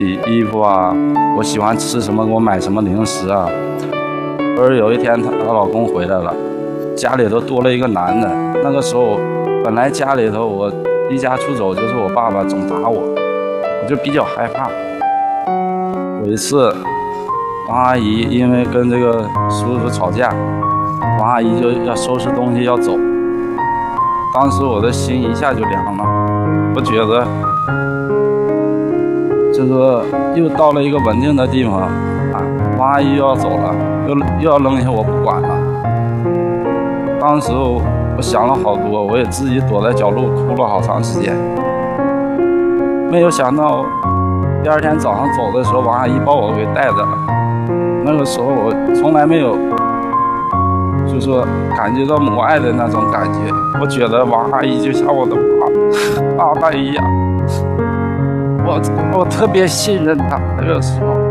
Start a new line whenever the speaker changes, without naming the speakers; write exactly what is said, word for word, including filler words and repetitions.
衣衣服啊，我喜欢吃什么，给我买什么零食啊。而有一天她她老公回来了，家里头多了一个男的。那个时候本来家里头我离家出走，就是我爸爸总打我，我就比较害怕。有一次王阿姨因为跟这个叔叔吵架，王阿姨就要收拾东西要走，当时我的心一下就凉了，我觉得这个又到了一个稳定的地方啊，王阿姨又要走了，又又要扔下我不管了。当时我想了好多，我也自己躲在角落哭了好长时间。没有想到第二天早上走的时候，王阿姨把我给带着了。那个时候我从来没有就说感觉到母爱的那种感觉，我觉得王阿姨就像我的爸爸爸一样，我我特别信任她。那个时候